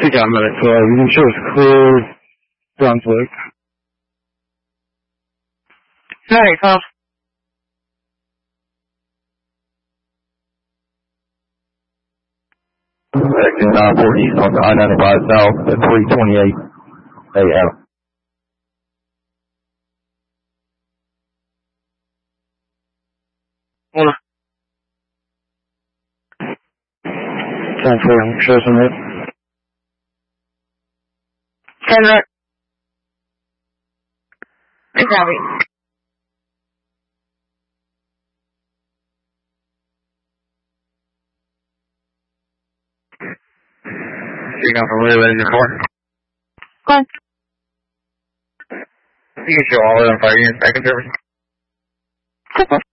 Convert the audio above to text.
I got medical. You can show us clear conflict. Hey, Tom. Section 940 East on I-95 South at 3:28 a.m. Hold on. Time for him. Show some it. Kendrick. Hey, copy. You got from where in your car? Go on. You can show all of them 5 years back in service. Cool.